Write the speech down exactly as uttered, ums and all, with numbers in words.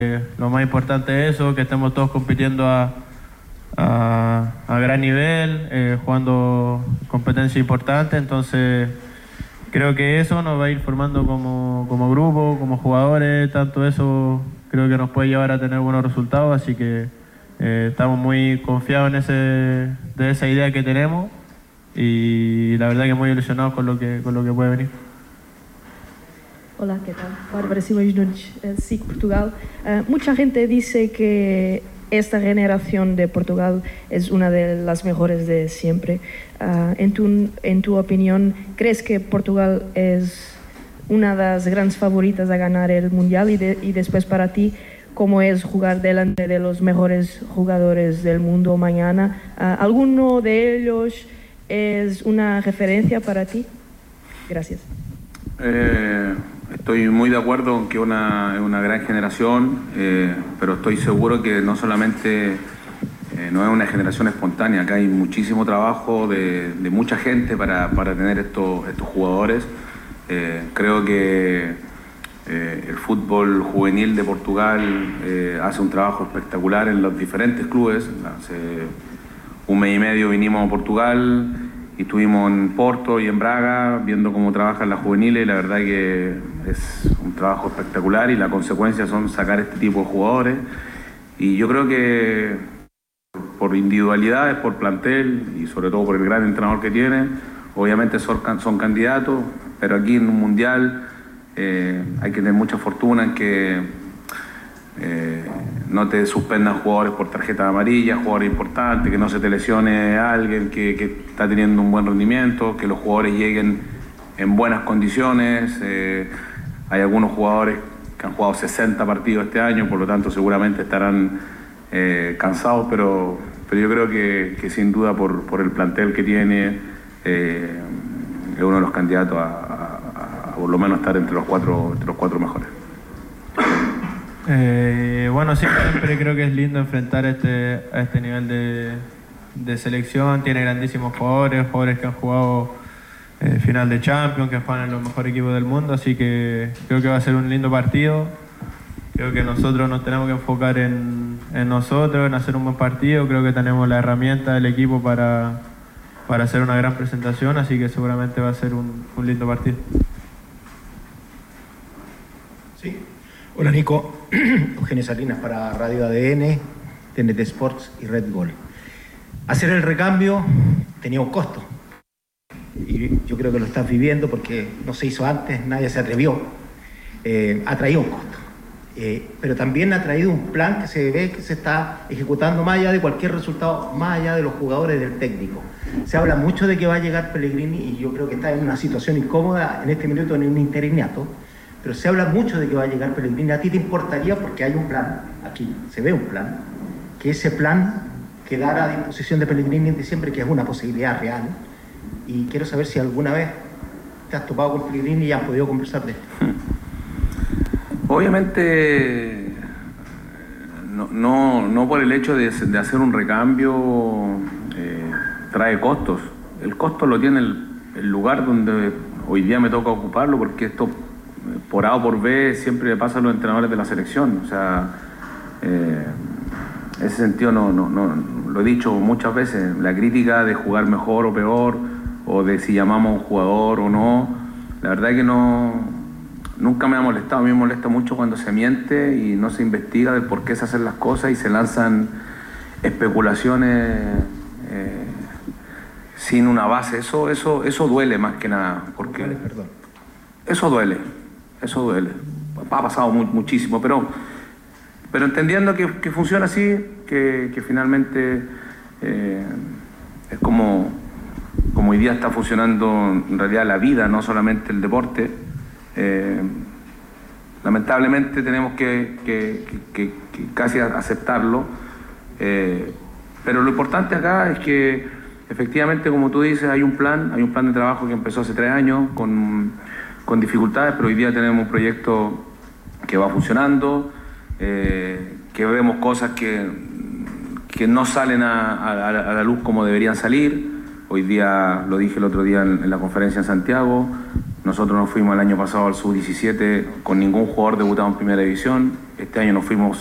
Eh, lo más importante es eso, que estemos todos compitiendo a, a, a gran nivel, eh, jugando competencias importantes, entonces creo que eso nos va a ir formando como, como grupo, como jugadores, tanto eso creo que nos puede llevar a tener buenos resultados, así que eh, estamos muy confiados en ese, de esa idea que tenemos y la verdad que muy ilusionados con lo que, con lo que puede venir. Hola, ¿qué tal? Bárbara Simões Nunes, S I C Portugal. Uh, mucha gente dice que esta generación de Portugal es una de las mejores de siempre. Uh, en, tu, en tu opinión, ¿crees que Portugal es una de las grandes favoritas a ganar el Mundial? Y, de, y después para ti, ¿cómo es jugar delante de los mejores jugadores del mundo mañana? Uh, ¿Alguno de ellos es una referencia para ti? Gracias. Eh... Estoy muy de acuerdo en que una, es una gran generación, eh, pero estoy seguro que no solamente eh, no es una generación espontánea, acá hay muchísimo trabajo de, de mucha gente para, para tener estos, estos jugadores. Eh, creo que eh, el fútbol juvenil de Portugal eh, hace un trabajo espectacular en los diferentes clubes. Hace un mes y medio vinimos a Portugal y estuvimos en Porto y en Braga viendo cómo trabajan las juveniles y la verdad que es un trabajo espectacular y la consecuencia son sacar este tipo de jugadores y yo creo que por individualidades, por plantel y sobre todo por el gran entrenador que tiene, obviamente son, son candidatos, pero aquí en un mundial eh, hay que tener mucha fortuna en que eh, no te suspendan jugadores por tarjeta amarilla, jugadores importantes, que no se te lesione alguien que, que está teniendo un buen rendimiento, que los jugadores lleguen en buenas condiciones. Eh, hay algunos jugadores que han jugado sesenta partidos este año, por lo tanto seguramente estarán eh, cansados, pero, pero yo creo que, que sin duda por, por el plantel que tiene eh, es uno de los candidatos a, a, a por lo menos estar entre los cuatro, entre los cuatro mejores. Eh, bueno, siempre creo que es lindo enfrentar este, a este nivel de, de selección. Tiene grandísimos jugadores, jugadores que han jugado eh, final de Champions, que juegan en los mejores equipos del mundo, así que creo que va a ser un lindo partido. Creo que nosotros nos tenemos que enfocar en, en nosotros, en hacer un buen partido. Creo que tenemos la herramienta del equipo para, para hacer una gran presentación, así que seguramente va a ser un, un lindo partido. Sí. Hola Nico, Eugenio Salinas para Radio A D N, T N T Sports y Red Bull. Hacer el recambio tenía un costo y yo creo que lo estás viviendo porque no se hizo antes, nadie se atrevió. Eh, ha traído un costo, eh, pero también ha traído un plan que se ve que se está ejecutando más allá de cualquier resultado, más allá de los jugadores del técnico. Se habla mucho de que va a llegar Pellegrini y yo creo que está en una situación incómoda en este minuto en un interinato. Pero se habla mucho de que va a llegar Pellegrini. ¿A ti te importaría, porque hay un plan, aquí se ve un plan, que ese plan quedara a disposición de Pellegrini en diciembre, que es una posibilidad real? Y quiero saber si alguna vez te has topado con Pellegrini y has podido conversar de esto. Obviamente, no, no, no por el hecho de, de hacer un recambio eh, trae costos. El costo lo tiene el, el lugar donde hoy día me toca ocuparlo, porque esto por A o por B siempre le pasa a los entrenadores de la selección. O sea, eh, en ese sentido no, no, no, lo he dicho muchas veces, la crítica de jugar mejor o peor, o de si llamamos a un jugador o no, la verdad es que no, nunca me ha molestado. A mí me molesta mucho cuando se miente y no se investiga del por qué se hacen las cosas y se lanzan especulaciones eh, sin una base. Eso, eso, eso duele más que nada, porque Perdón. eso duele. Eso duele. Ha pasado muy, muchísimo, pero, pero entendiendo que, que funciona así, que, que finalmente eh, es como, como hoy día está funcionando en realidad la vida, no solamente el deporte. Eh, lamentablemente tenemos que, que, que, que casi aceptarlo, eh, pero lo importante acá es que efectivamente, como tú dices, hay un plan, hay un plan de trabajo que empezó hace tres años con con dificultades, pero hoy día tenemos un proyecto que va funcionando, eh, que vemos cosas que, que no salen a, a, a la luz como deberían salir. Hoy día, lo dije el otro día en, en la conferencia en Santiago, nosotros nos fuimos el año pasado al sub diecisiete con ningún jugador debutado en primera división. este año nos fuimos